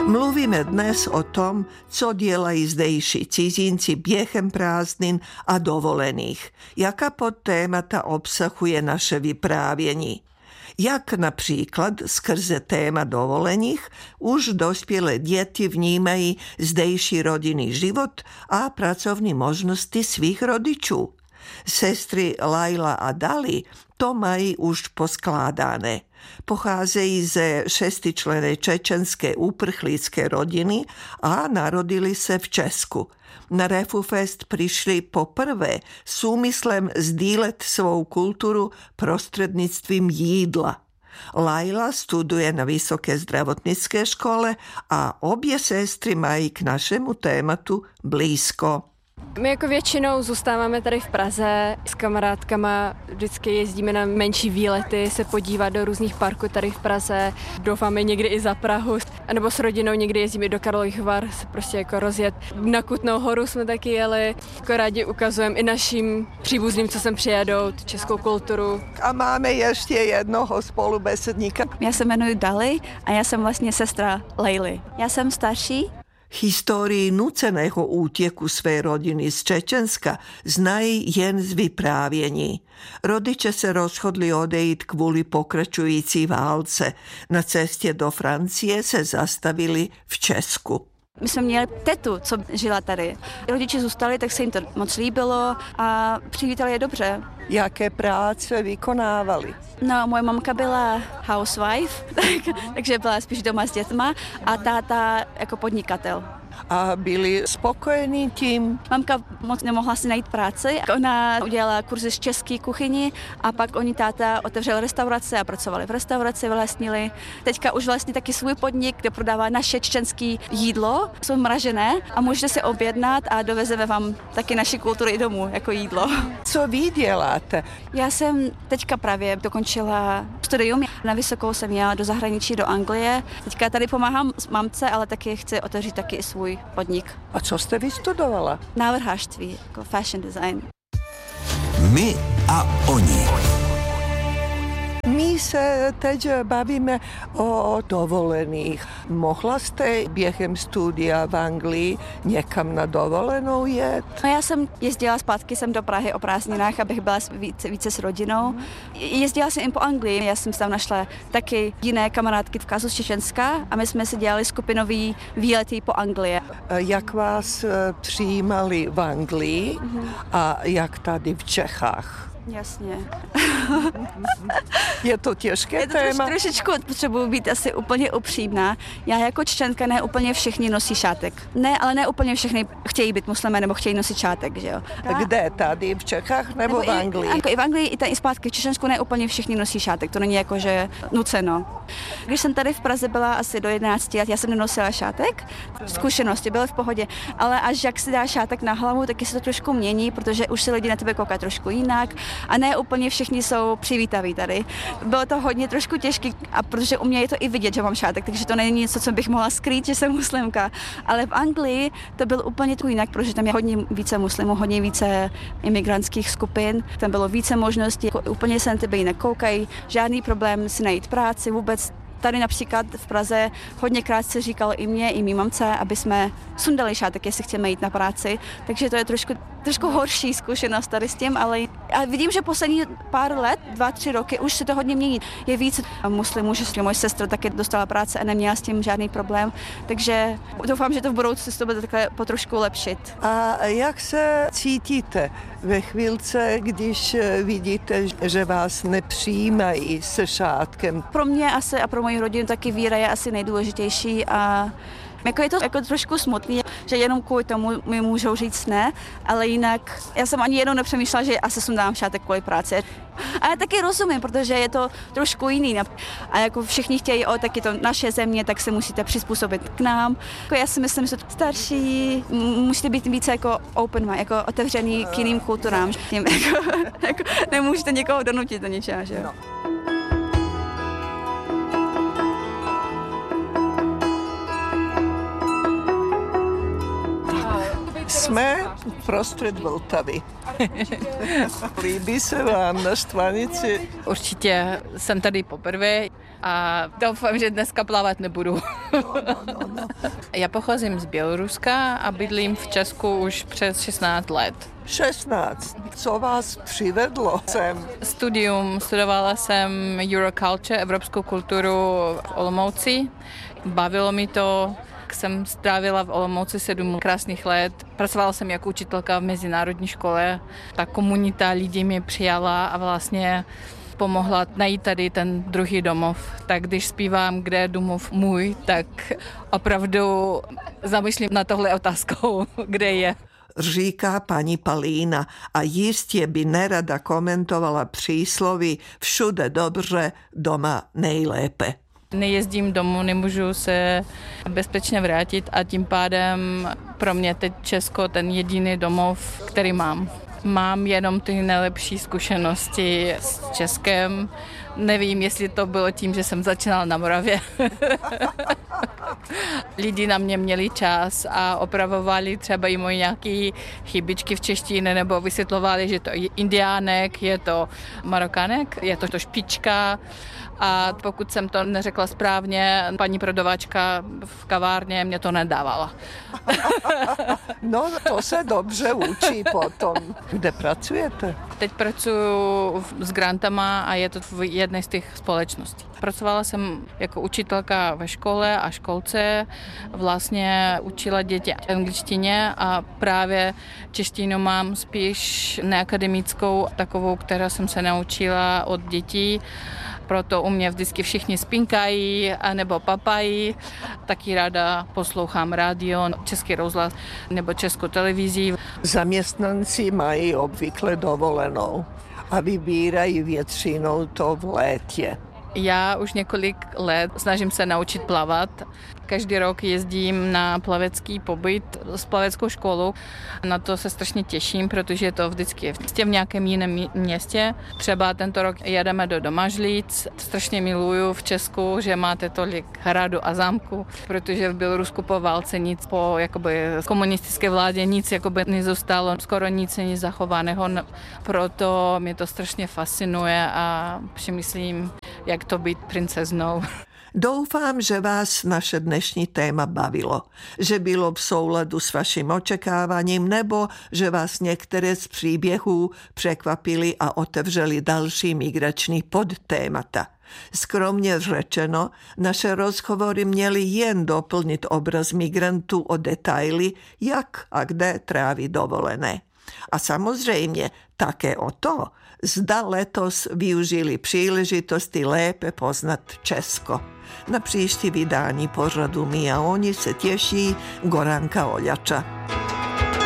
Mluvíme dnes o tom, co dělají zdejší cizinci během prázdnin a dovolených. Jaká podtémata obsahuje naše vyprávění. Jak například skrze téma dovolených už dospělé děti vnímají zdejší rodinný život a pracovní možnosti svých rodičů. Sestry Laila a Dali to mají už poskládané. Pocházejí ze 6členné čečenské uprchlícké rodiny a narodili se v Česku. Na Refufest přišli poprvé s úmyslem sdílet svou kulturu prostřednictvím jídla. Laila studuje na Vysoké zdravotnické škole a obě sestry mají k našemu tématu blízko. My jako většinou zůstáváme tady v Praze s kamarádkama, vždycky jezdíme na menší výlety, se podívat do různých parků tady v Praze, doufáme někdy i za Prahu, nebo s rodinou někdy jezdíme do Karlových Var, se prostě jako rozjet. Na Kutnou Horu jsme taky jeli, jako rádi ukazujeme i našim příbuzným, co sem přijedou, českou kulturu. A máme ještě jednoho spolubesedníka. Já se jmenuji Dali a já jsem vlastně sestra Leily. Já jsem starší. Historii nuceného útěku své rodiny z Čečenska znají jen z vyprávění. Rodiče se rozhodli odejít kvůli pokračující válce. Na cestě do Francie se zastavili v Česku. My jsme měli tetu, co žila tady. Rodiče zůstali, tak se jim to moc líbilo a přivítali je dobře. Jaké práce vykonávali? No, moje mamka byla housewife, takže byla spíš doma s dětma a táta jako podnikatel. A byli spokojení tím? Mamka moc nemohla si najít práci. Ona udělala kurzy z české kuchyni a pak oni táta otevřeli restaurace a pracovali v restauraci, vlastnili. Teďka už vlastně taky svůj podnik, kde prodává naše čečenské jídlo. Jsou mražené a můžete si objednat a dovezeme vám taky naši kulturu i domů jako jídlo. Co vy děláte? Já jsem teďka právě dokončila studium. Na vysokou jsem jela do zahraničí, do Anglie. Teďka tady pomáhám mamce, ale taky chci otevřít taky i svůj podnik. A co jste vystudovala? Návrhářství, jako fashion design. My a oni. My se teď bavíme o dovolených. Mohla jste během studia v Anglii někam na dovolenou jet? No já jsem jezdila zpátky sem do Prahy o prázdninách, abych byla více s rodinou. Jezdila jsem i po Anglii, já jsem tam našla taky jiné kamarádky v Kazu z Čečenska a my jsme si dělali skupinový výlety po Anglii. Jak vás přijímali v Anglii a jak tady v Čechách? Jasně. Je to těžké téma? Trošičku potřebuji být asi úplně upřímná. Já jako Čečenka ne úplně všichni nosí šátek. Ne, ale ne úplně všichni chtějí být muslimé nebo chtějí nosit šátek, že jo. Kde? Tady v Čechách nebo v Anglii? I v Anglii, i zpátky v Čečensku ne úplně všichni nosí šátek. To není jako, že nuceno. Když jsem tady v Praze byla asi do 11 let, já jsem nenosila šátek. Zkušenosti byly v pohodě, ale až jak si dá šátek na hlavu, taky se to trošku mění, protože už se lidi na tebe koukají trošku jinak. A ne úplně všichni jsou přivítaví tady. Bylo to hodně trošku těžké, a protože u mě je to i vidět, že mám šátek, takže to není něco, co bych mohla skrýt, že jsem muslimka. Ale v Anglii to bylo úplně jinak, protože tam je hodně více muslimů, hodně více imigrantských skupin. Tam bylo více možností, úplně se na tebe jinak koukají, žádný problém si najít práci, vůbec. Tady například v Praze hodněkrát se říkalo i mě, i mý mamce, aby jsme sundali šátek, jestli chceme jít na práci. Takže to je trošku horší zkušenost tady s tím, ale vidím, že poslední pár let, 2-3 roky, už se to hodně mění. Je víc muslimů, že moje sestra taky dostala práci a neměla s tím žádný problém. Takže doufám, že to v budoucnu se to bude takhle potroušku lepšit. A jak se cítíte ve chvílce, když vidíte, že vás nepřijímají se šátkem? Pro mě asi a pro moji rodinu taky víra je asi nejdůležitější a jako je to jako trošku smutný, že jenom kvůli tomu mi můžou říct ne, ale jinak já jsem ani jednou nepřemýšlela, že asi sundám šátek kvůli práci. A já taky rozumím, protože je to trošku jiný. A jako všichni chtějí, tak je to naše země, tak se musíte přizpůsobit k nám. Jako já si myslím, že starší musíte být více jako open, jako otevřený k jiným kulturám. Tím, jako nemůžete někoho donutit do něčeho, že jo. Jsme prostřed Vltavy. Líbí se vám na Štvanici? Určitě jsem tady poprvé. a doufám, že dneska plavat nebudu. No. Já pocházím z Běloruska a bydlím v Česku už přes 16 let. 16. Co vás přivedlo sem? Studovala jsem Euroculture, evropskou kulturu v Olomouci. Bavilo mi to. Jsem strávila v Olomouci 7 krásných let. Pracovala jsem jako učitelka v mezinárodní škole. Ta komunita lidí mě přijala a vlastně pomohla najít tady ten druhý domov. Tak když zpívám, kde je domov můj, tak opravdu zamýšlím na tohle otázkou, kde je. Říká paní Palína a jistě by nerada komentovala přísloví všude dobře, doma nejlépe. Nejezdím domů, nemůžu se bezpečně vrátit a tím pádem pro mě teď Česko ten jediný domov, který mám. Mám jenom ty nejlepší zkušenosti s Českem. Nevím, jestli to bylo tím, že jsem začínala na Moravě. Lidi na mě měli čas a opravovali třeba i moje nějaké chybičky v češtině nebo vysvětlovali, že to je indiánek, je to marokánek, je to špička. A pokud jsem to neřekla správně, paní prodavačka v kavárně mě to nedávala. No, to se dobře učí potom. Kde pracujete? Teď pracuji s grantama a je to v jedné z těch společností. Pracovala jsem jako učitelka ve škole a školce. Vlastně učila děti angličtině a právě češtinu mám spíš neakademickou, takovou, kterou jsem se naučila od dětí. Proto u mě vždycky všichni spinkají nebo papají. Taky ráda poslouchám rádio, Český rozhlas nebo Českou televizi. Zaměstnanci mají obvykle dovolenou a vybírají většinou to v létě. Já už několik let snažím se naučit plavat. Každý rok jezdím na plavecký pobyt s plaveckou školou. Na to se strašně těším, protože je to vždycky v nějakém jiném městě. Třeba tento rok jedeme do Domažlic. Strašně miluju v Česku, že máte tolik hradu a zámku, protože v Bělorusku po válce nic, po komunistické vládě nic nezůstalo, skoro nic není zachovaného. Proto mě to strašně fascinuje a přemýšlím, jak to být princeznou. Doufám, že vás naše dnešní téma bavilo, že bylo v souladu s vaším očekáváním nebo že vás některé z příběhů překvapily a otevřely další migrační podtémata. Skromně řečeno, naše rozhovory měly jen doplnit obraz migrantů o detaily, jak a kde trávit dovolené. A samozřejmě také o to, zda letos využili příležitosti lépe poznat Česko. Na příští vydání pořadu My a oni se těší Goranka Oljača.